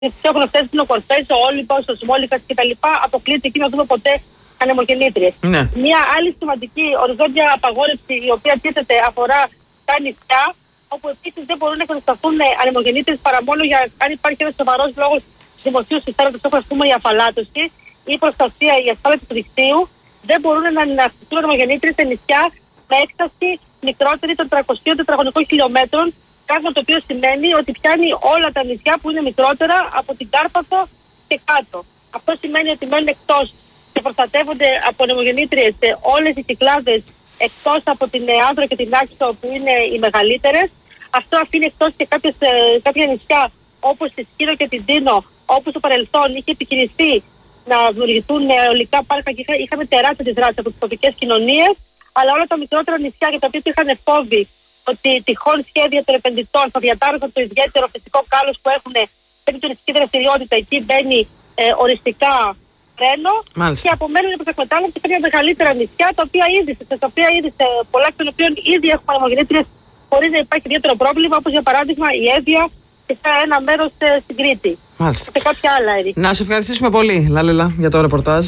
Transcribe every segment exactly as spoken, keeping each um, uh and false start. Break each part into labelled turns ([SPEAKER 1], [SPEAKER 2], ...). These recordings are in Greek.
[SPEAKER 1] έχουν φτάσει στην Οκορφές, ο Όλυμπος, ο Σμόλικας κτλ. Αποκλείεται εκεί να δούμε ποτέ ανεμογεννήτριες.
[SPEAKER 2] Ναι.
[SPEAKER 1] Μια άλλη σημαντική οριζόντια απαγόρευση, η οποία τίθεται, αφορά τα νησιά, όπου επίσης δεν μπορούν να εγκατασταθούν ανεμογεννήτριες παρά μόνο για αν υπάρχει ένας σοβαρός λόγος δημοσίου συμφέροντος, όπως ας πούμε η αφαλάτωση ή η προστασία, η ασφάλεια του δικτύου. Δεν μπορούν να αναστηθούν ανεμογεννήτριες σε νησιά με έκταση μικρότερη των τριακοσίων τετραγωνικών χιλιόμετρων. Πράγμα το οποίο σημαίνει ότι πιάνει όλα τα νησιά που είναι μικρότερα από την Κάρπαθο και κάτω. Αυτό σημαίνει ότι μένουν εκτός και προστατεύονται από ανεμογεννήτριες όλες οι Κυκλάδες, εκτός από την Άνδρο και την Άξο που είναι οι μεγαλύτερες. Αυτό αφήνει εκτός και κάποιες, κάποια νησιά όπως τη Σκύρο και την Τίνο, όπου στο παρελθόν είχε επιχειρηθεί να δημιουργηθούν αιωλικά πάρκα και είχαμε τεράστια αντιδράσεις από τις τοπικές κοινωνίες, αλλά όλα τα μικρότερα νησιά για τα οποία είχαν φόβοι ότι τυχόν σχέδια των επενδυτών θα διατάρρωσαν το ιδιαίτερο φυσικό κάλος που έχουν στην τουριστική δραστηριότητα, εκεί μπαίνει ε, οριστικά φρένο.
[SPEAKER 2] Μάλιστα.
[SPEAKER 1] Και απομένουν από εκμετάλλευση κάποια μεγαλύτερα νησιά, τα οποία ήδη, τα οποία ήδη σε πολλά εκ των οποίων ήδη έχουμε ανεμογεννήτριες χωρίς να υπάρχει ιδιαίτερο πρόβλημα, όπως για παράδειγμα η Εύβοια και σε ένα μέρος ε, στην Κρήτη.
[SPEAKER 2] Μάλιστα.
[SPEAKER 1] Και κάποια άλλα έργα.
[SPEAKER 2] Να σε ευχαριστήσουμε πολύ, Λάλελα, για το ρεπορτάζ.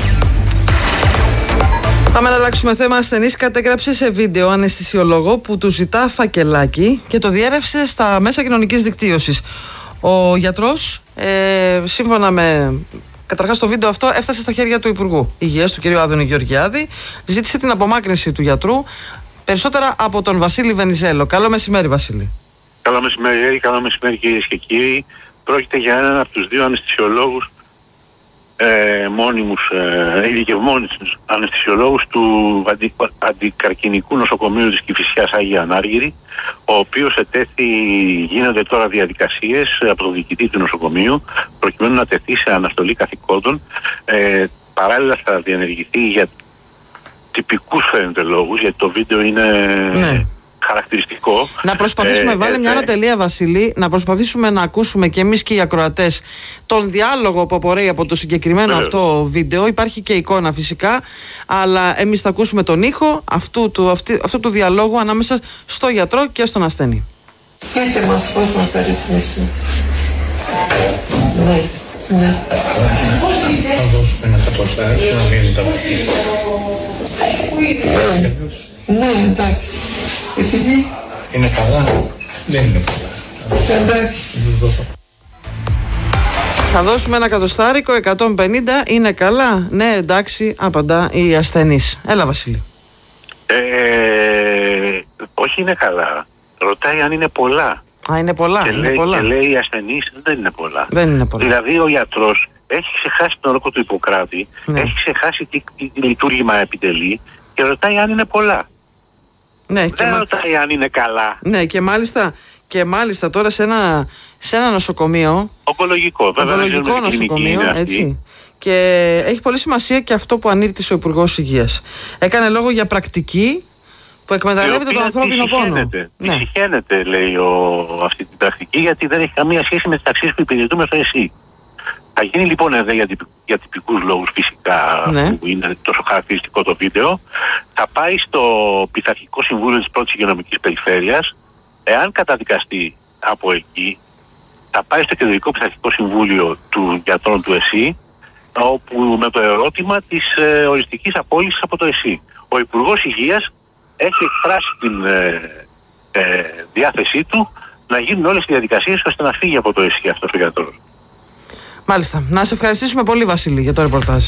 [SPEAKER 2] Πάμε να αλλάξουμε θέμα. Ασθενής κατέγραψε σε βίντεο αναισθησιολόγο που του ζητά φακελάκι και το διέρευσε στα μέσα κοινωνικής δικτύωσης. Ο γιατρός, ε, σύμφωνα με... Καταρχάς, το βίντεο αυτό έφτασε στα χέρια του Υπουργού Υγείας, του κ. Άδωνη Γεωργιάδη. Ζήτησε την απομάκρυνση του γιατρού, περισσότερα από τον Βασίλη Βενιζέλο. Καλό μεσημέρι, Βασίλη.
[SPEAKER 3] Καλό μεσημέρι, καλό μεσημέρι κυρίες και κύριοι. Πρόκειται για έναν από τους δύο αναισθησιολόγους, ε, μόνιμους, ε, ειδικευμένους αναισθησιολόγους του αντι, αντικαρκινικού νοσοκομείου της Κηφισιάς Άγια Ανάργυρη, ο οποίος ετέθη, γίνονται τώρα διαδικασίες από τον διοικητή του νοσοκομείου προκειμένου να τεθεί σε αναστολή καθηκόντων. Ε, παράλληλα θα διενεργηθεί για τυπικούς φαίνεται λόγους, γιατί το βίντεο είναι... Ναι. Χαρακτηριστικό.
[SPEAKER 2] Να προσπαθήσουμε, ε, βάλε ε, μια ανατελεία, Βασίλη, να προσπαθήσουμε να ακούσουμε και εμείς και οι ακροατές τον διάλογο που απορρέει από το συγκεκριμένο ε, αυτό βίντεο. Υπάρχει και εικόνα φυσικά, αλλά εμείς θα ακούσουμε τον ήχο αυτού του, αυτή, αυτού του διαλόγου ανάμεσα στο γιατρό και στον ασθενή.
[SPEAKER 4] Πείτε μας πώς να τα ρυθμίσουμε. Ναι, ναι.
[SPEAKER 5] Θα δώσουμε ένα κατοστάρι και να βγαίνει τα παιδιά.
[SPEAKER 4] Ναι, εντάξει. Επειδή
[SPEAKER 5] είναι καλά, δεν είναι καλά.
[SPEAKER 4] Εντάξει.
[SPEAKER 5] Τους δώσω.
[SPEAKER 2] Θα δώσουμε ένα κατοστάρικο, εκατόν πενήντα, είναι καλά. Ναι, εντάξει, απαντά η ασθενής. Έλα, Βασίλη.
[SPEAKER 3] Ε, όχι είναι καλά. Ρωτάει αν είναι πολλά.
[SPEAKER 2] Α, είναι πολλά.
[SPEAKER 3] Και,
[SPEAKER 2] είναι
[SPEAKER 3] λέει,
[SPEAKER 2] πολλά.
[SPEAKER 3] και λέει η ασθενής δεν είναι πολλά.
[SPEAKER 2] Δεν είναι πολλά.
[SPEAKER 3] Δηλαδή ο γιατρός έχει ξεχάσει τον όρκο του Ιπποκράτη, ναι. έχει ξεχάσει τι, τι, τι λειτουργήμα επιτελεί και ρωτάει αν είναι πολλά.
[SPEAKER 2] Ναι,
[SPEAKER 3] δεν
[SPEAKER 2] και
[SPEAKER 3] ρωτάει αν είναι καλά.
[SPEAKER 2] Ναι, και μάλιστα, και μάλιστα τώρα σε ένα, σε ένα νοσοκομείο.
[SPEAKER 3] Ογκολογικό, βέβαια.
[SPEAKER 2] Ογκολογικό νοσοκομείο, έτσι. Και έχει πολύ σημασία και αυτό που ανήρτησε ο Υπουργός Υγείας. Έκανε λόγο για πρακτική που εκμεταλλεύεται τον ανθρώπινο πόνο.
[SPEAKER 3] Ναι. Συχαίνεται, λέει ο, αυτή την πρακτική, γιατί δεν έχει καμία σχέση με τις αξίες που υπηρετούμε στο ΕΣΥ. Θα γίνει λοιπόν εδώ για, τυπ, για τυπικούς λόγους φυσικά, ναι. που είναι τόσο χαρακτηριστικό το βίντεο. Θα πάει στο Πειθαρχικό Συμβούλιο της Πρώτης Υγειονομικής Περιφέρειας. Εάν καταδικαστεί από εκεί, θα πάει στο Κεντρικό Πειθαρχικό Συμβούλιο του γιατρών του ΕΣΥ, όπου με το ερώτημα της ε, οριστικής απόλυσης από το ΕΣΥ. Ο Υπουργός Υγείας έχει εκφράσει την ε, ε, διάθεσή του να γίνουν όλες οι διαδικασίες ώστε να φύγει από το ΕΣΥ αυτός ο γιατρός.
[SPEAKER 2] Μάλιστα. Να σε ευχαριστήσουμε πολύ, Βασίλη, για το ρεπορτάζ.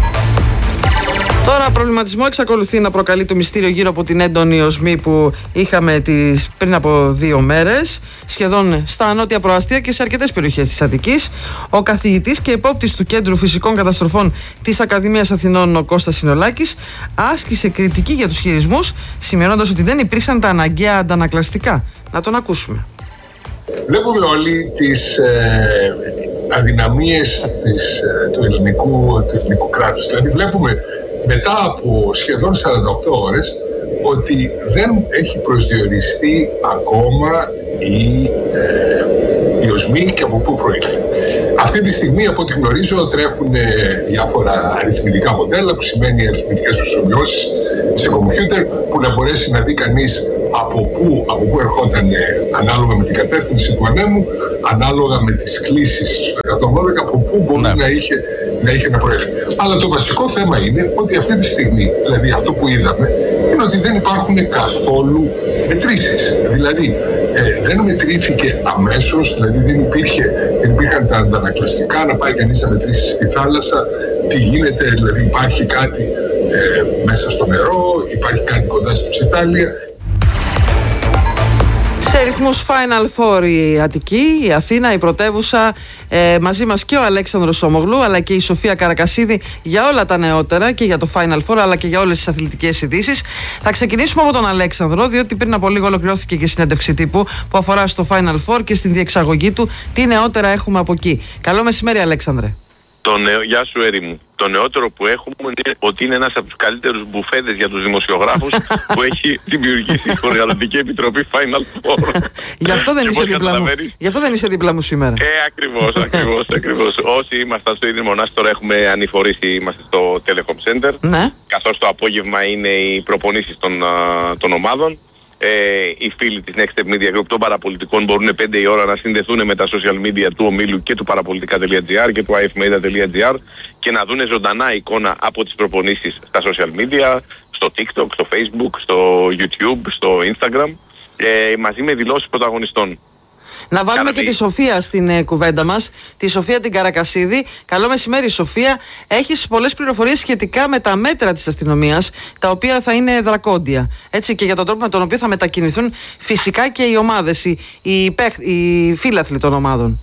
[SPEAKER 2] Τώρα, προβληματισμό εξακολουθεί να προκαλεί το μυστήριο γύρω από την έντονη οσμή που είχαμε τις, πριν από δύο μέρες, σχεδόν στα νότια προαστία και σε αρκετές περιοχές της Αττικής. Ο καθηγητής και υπόπτης του Κέντρου Φυσικών Καταστροφών της Ακαδημίας Αθηνών, ο Κώστας Συνολάκης, άσκησε κριτική για τους χειρισμούς, σημειώνοντας ότι δεν υπήρξαν τα αναγκαία αντανακλαστικά. Να τον ακούσουμε.
[SPEAKER 6] Βλέπουμε όλοι τις ε, αδυναμίες της, ε, του, ελληνικού, του ελληνικού κράτους. Δηλαδή βλέπουμε μετά από σχεδόν σαράντα οκτώ ώρες ότι δεν έχει προσδιοριστεί ακόμα η, ε, η οσμή και από πού προήλθε. Αυτή τη στιγμή, από ό,τι γνωρίζω, τρέχουν διάφορα αριθμητικά μοντέλα, που σημαίνει αριθμητικές προσωμιώσεις σε κομπιούτερ, που να μπορέσει να δει κανείς από πού, από πού ερχόταν ανάλογα με την κατεύθυνση του ανέμου, ανάλογα με τις κλίσεις στο εκατόν δώδεκα, από πού μπορεί ναι. να, είχε, να είχε να προέρχεται. Αλλά το βασικό θέμα είναι ότι αυτή τη στιγμή, δηλαδή αυτό που είδαμε, είναι ότι δεν υπάρχουν καθόλου μετρήσεις. Δηλαδή ε, δεν μετρήθηκε αμέσως, δηλαδή δεν, υπήρχε, δεν υπήρχαν τα αντανακλαστικά να πάει κανείς να μετρήσει στη θάλασσα, τι γίνεται, δηλαδή υπάρχει κάτι ε, μέσα στο νερό, υπάρχει κάτι κοντά στη ψετάλια.
[SPEAKER 2] Σε ρυθμούς Final Four η Αττική, η Αθήνα, η πρωτεύουσα, ε, μαζί μας και ο Αλέξανδρος Ομογλού αλλά και η Σοφία Καρακασίδη για όλα τα νεότερα και για το Final Four αλλά και για όλες τις αθλητικές ειδήσεις. Θα ξεκινήσουμε από τον Αλέξανδρο, διότι πριν από λίγο ολοκληρώθηκε και η συνέντευξη τύπου που αφορά στο Final Four και στην διεξαγωγή του. Τι νεότερα έχουμε από εκεί. Καλό μεσημέρι, Αλέξανδρε.
[SPEAKER 7] Το νεο... Γεια σου, Έρη μου. Το νεότερο που έχουμε είναι ότι είναι ένας από τους καλύτερους μπουφέδες για τους δημοσιογράφους που έχει δημιουργήσει η Οργανωτική Επιτροπή Final Four.
[SPEAKER 2] Γι' αυτό δεν είσαι δίπλα μου. Γι' αυτό δεν είσαι δίπλα μου σήμερα.
[SPEAKER 7] Ε, ακριβώς, ακριβώς, ακριβώς. Όσοι ήμασταν στο Ίδρυμα Μονάς, τώρα έχουμε ανηφορήσει, είμαστε στο Telecom Center. Ναι. Καθώς το απόγευμα είναι οι προπονήσεις των, των ομάδων. Ε, οι φίλοι της Next Step Media Group των παραπολιτικών μπορούν πέντε η ώρα να συνδεθούν με τα social media του ομίλου και του παραπολιτικά τελεία τζι άρ και του άι εφ media τελεία τζι άρ και να δουν ζωντανά εικόνα από τις προπονήσεις στα social media, στο TikTok, στο Facebook, στο YouTube, στο Instagram, ε, μαζί με δηλώσεις πρωταγωνιστών.
[SPEAKER 2] Να βάλουμε Καλή. και τη Σοφία στην ε, κουβέντα μας, τη Σοφία την Καρακασίδη. Καλό μεσημέρι, Σοφία. Έχεις πολλές πληροφορίες σχετικά με τα μέτρα της αστυνομίας, τα οποία θα είναι δρακόντια. Έτσι, και για τον τρόπο με τον οποίο θα μετακινηθούν φυσικά και οι ομάδες, οι, οι, οι φίλαθλοι των ομάδων.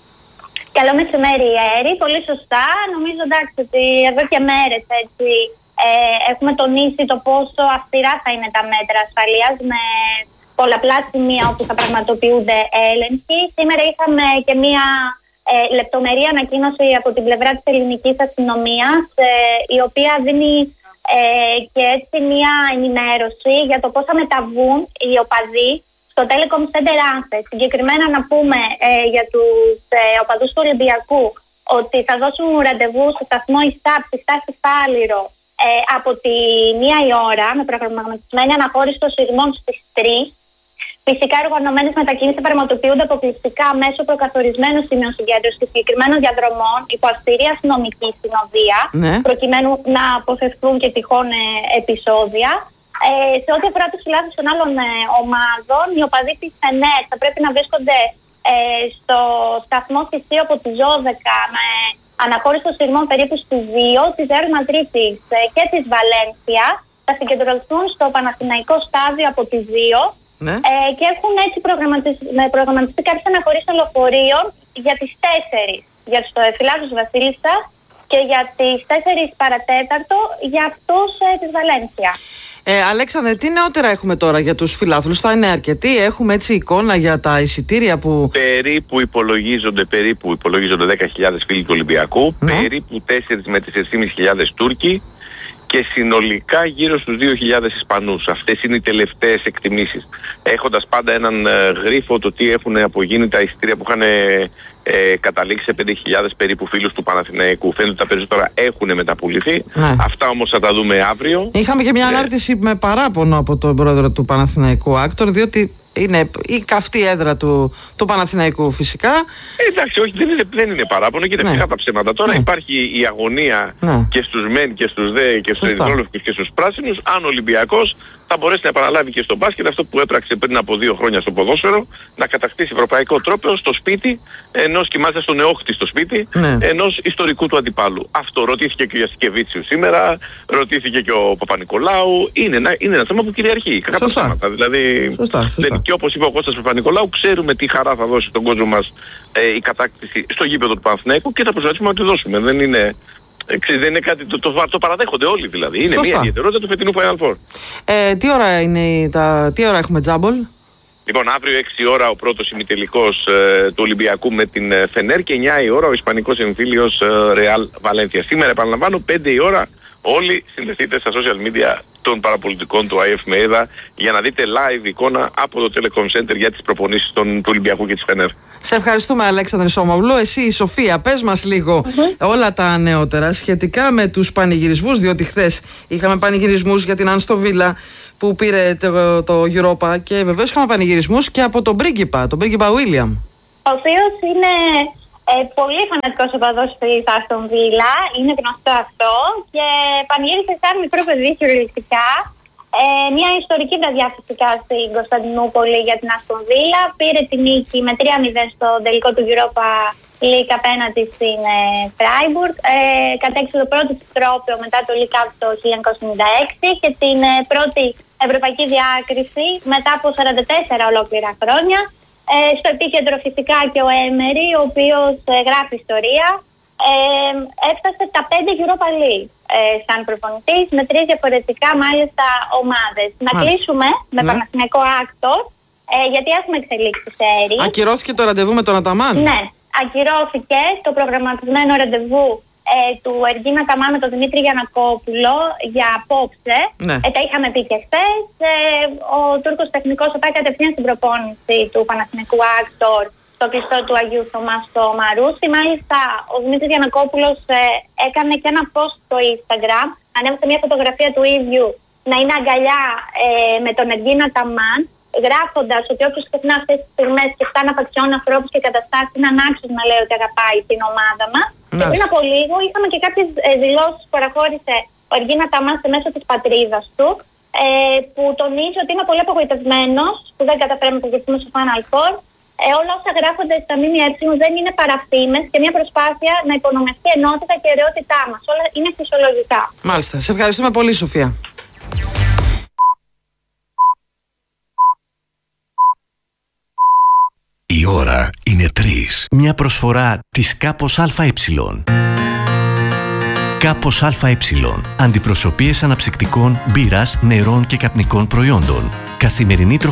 [SPEAKER 8] Καλό μεσημέρι, Έρη. Πολύ σωστά. Νομίζω εντάξει ότι εδώ και μέρες έτσι, ε, έχουμε τονίσει το πόσο αυστηρά θα είναι τα μέτρα ασφαλείας με πολλαπλά σημεία όπου θα πραγματοποιούνται έλεγχοι. Σήμερα είχαμε και μία ε, λεπτομερή ανακοίνωση από την πλευρά της ελληνικής αστυνομίας, ε, η οποία δίνει ε, και έτσι μία ενημέρωση για το πώς θα μεταβούν οι οπαδοί στο Telecom Center Anthem. Συγκεκριμένα να πούμε ε, για τους ε, οπαδούς του Ολυμπιακού ότι θα δώσουν ραντεβού στο σταθμό ΙΣΑΠ στη στάση Φάληρο ε, από τη μία η ώρα με προγραμματισμένη αναχώρηση των σειρμών στις τρεις. Φυσικά, οι οργανωμένες μετακινήσεις θα πραγματοποιούνται αποκλειστικά μέσω προκαθορισμένου σημείων συγκέντρωσης και συγκεκριμένων διαδρομών υπό αυστηρή αστυνομική συνοδεία, ναι. προκειμένου να αποφευθούν και τυχόν ε, επεισόδια. Ε, σε ό,τι αφορά τους φιλάθλους των άλλων ε, ομάδων, οι οπαδοί της ΕΝΕΤ θα πρέπει να βρίσκονται ε, στο σταθμό Θησίου από τις δώδεκα με αναχώρηση των σειρμών περίπου στις δύο, της Ρεάλ Μαδρίτης ε, και της Βαλένσια. Θα συγκεντρωθούν στο Παναθηναϊκό στάδιο από τις δύο. Ναι. Ε, και έχουν έτσι προγραμματιστεί, προγραμματιστεί κάποιες αναχωρήσεις των λεωφορείων για τις τέσσερις για τους φιλάθλους Βασίλισσα και για τις τέσσερις παρατέταρτο για αυτούς ε, της Βαλένσια.
[SPEAKER 2] Ε, Αλέξανδρε, τι νεότερα έχουμε τώρα για τους φιλάθλους? Θα είναι αρκετοί? Έχουμε έτσι εικόνα για τα εισιτήρια που...
[SPEAKER 7] Περίπου υπολογίζονται, περίπου υπολογίζονται δέκα χιλιάδες φίλοι του Ολυμπιακού, ναι. περίπου τέσσερις με τέσσερις χιλιάδες Τούρκοι και συνολικά γύρω στους δύο χιλιάδες Ισπανούς. Αυτές είναι οι τελευταίες εκτιμήσεις. Έχοντας πάντα έναν ε, γρίφο το τι έχουν απογίνει τα εισιτήρια που είχαν ε, ε, καταλήξει σε πέντε χιλιάδες περίπου φίλους του Παναθηναϊκού. Φαίνεται ότι τα περισσότερα έχουν μεταπουληθεί. Ναι. Αυτά όμως θα τα δούμε αύριο.
[SPEAKER 2] Είχαμε και μια ναι. ανάρτηση με παράπονο από τον πρόεδρο του Παναθηναϊκού Άκτορ, διότι είναι η καυτή έδρα του, του Παναθηναϊκού φυσικά.
[SPEAKER 7] Ε, εντάξει, όχι, δεν είναι, δεν είναι παράπονο και είναι ναι. τα ψέματα. Τώρα ναι. υπάρχει η αγωνία ναι. και στους μεν και στους δε και στους ερυθρόλευκους και στους πράσινους. Αν ο Ολυμπιακός θα μπορέσει να επαναλάβει και στο μπάσκετ αυτό που έπραξε πριν από δύο χρόνια στο ποδόσφαιρο, να κατακτήσει ευρωπαϊκό τρόπο στο σπίτι ενός, και μάλιστα στον Εόχτη στο σπίτι, ναι. ενός ιστορικού του αντιπάλου. Αυτό ρωτήθηκε και ο Γιασκεβίτσιου σήμερα, ρωτήθηκε και ο Παπα-Νικολάου. Είναι ένα, είναι ένα θέμα που κυριαρχεί. Κατά ψέματα. Δηλαδή, σωστά, σωστά. Και όπως είπε ο Κώστας Παπα-Νικολάου, ξέρουμε τι χαρά θα δώσει τον κόσμο μας ε, η κατάκτηση στο γήπεδο του Παναθηναϊκού και θα προσπαθήσουμε να τη δώσουμε. Δεν είναι. Δεν είναι κάτι, το, το, το παραδέχονται όλοι δηλαδή. Είναι Σωστά. μια ιδιαιτερότητα του φετινού Final Four.
[SPEAKER 2] Ε, τι ώρα είναι τα, τι ώρα έχουμε τζάμπολ?
[SPEAKER 7] Λοιπόν, αύριο έξι ώρα ο πρώτος ημιτελικός ε, του Ολυμπιακού με την ε, Φενέρ και εννιά η ώρα ο ισπανικός εμφύλιος ε, Real Valencia. Σήμερα επαναλαμβάνω πέντε η ώρα όλοι συνδεθείτε στα social media των παραπολιτικών του άι εφ ΜΕΙΔΑ για να δείτε live εικόνα από το Telecom Center για τις προπονήσεις των, του Ολυμπιακού και της Φενέρ.
[SPEAKER 2] Σε ευχαριστούμε, Αλέξανδρε Σόμογλου. Εσύ, η Σοφία, πες μας λίγο mm-hmm. όλα τα νεότερα σχετικά με τους πανηγυρισμούς, διότι χθες είχαμε πανηγυρισμούς για την Άστον Βίλα που πήρε το, το Europa και βεβαίως είχαμε πανηγυρισμούς και από τον πρίγκιπα, τον πρίγκιπα Βίλιαμ.
[SPEAKER 8] Ο οποίος είναι ε, πολύ φανατικός οπαδός της Άστον Βίλα, είναι γνωστό αυτό και πανηγύρισε σαν μικρό παιδί κυριολεκτικά. Ε, μια ιστορική βραδιά φυσικά στην Κωνσταντινούπολη για την Άστον Βίλα. Πήρε τη νίκη με τρία μηδέν στο τελικό του Europa League απέναντι στην Φράιμπουργκ. Ε, ε, κατέκτησε το πρώτο της τρόπαιο μετά το League Cup το χίλια εννιακόσια ενενήντα έξι και την ε, πρώτη ευρωπαϊκή διάκριση μετά από σαράντα τέσσερα ολόκληρα χρόνια. Ε, στο επίκεντρο φυσικά και ο Έμερι, ο οποίος ε, γράφει ιστορία. Ε, έφτασε τα πέντε Europa League ε, σαν προπονητής με τρεις διαφορετικά μάλιστα ομάδες. Να κλείσουμε με ναι. Παναθηναϊκό Άκτορ, ε, γιατί έχουμε εξελίξει σε αίρι.
[SPEAKER 2] Ακυρώθηκε το ραντεβού με τον Αταμάν.
[SPEAKER 8] Ναι, ακυρώθηκε το προγραμματισμένο ραντεβού ε, του Εργίν Αταμάν με τον Δημήτρη Γιαννακόπουλο για απόψε. Ναι. Ε, τα είχαμε πει και χθες. Ε, ο Τούρκος τεχνικός θα πάει κατευθείαν στην προπόνηση του Παναθηναϊκού Άκτορ στο κλειστό του Αγίου Θωμά στο Μαρούσι. Μάλιστα, ο Δημήτρης Γιαννακόπουλος ε, έκανε και ένα post στο Instagram. Ανέβασε μια φωτογραφία του ίδιου να είναι αγκαλιά ε, με τον Εργίν Αταμάν, γράφοντας ότι όποιος ξεχνά αυτές τις στιγμές και φτάνει να απαξιώνει ανθρώπους και καταστάσεις, είναι ανάξιος να λέει ότι αγαπάει την ομάδα μας. Και πριν από λίγο είχαμε και κάποιες ε, δηλώσεις που παραχώρησε ο Εργίν Αταμάν σε μέσω της πατρίδας του, ε, που τονίζει ότι είναι πολύ απογοητευμένος που δεν καταφέραμε να το στο Final Four. Ε, όλα όσα γράφονται στα ΜΜΕ δεν είναι παραφήμες και μια προσπάθεια να υπονομευτεί ενότητα και ωραιότητά μας. Όλα είναι φυσιολογικά.
[SPEAKER 2] Μάλιστα. Σε ευχαριστούμε πολύ, Σοφία.
[SPEAKER 9] Η ώρα είναι τρεις. Μια προσφορά της Κάπος ΑΕ. Κάπος ΑΕ. Αντιπροσωπείες αναψυκτικών, μπύρας, νερών και καπνικών προϊόντων. Καθημερινή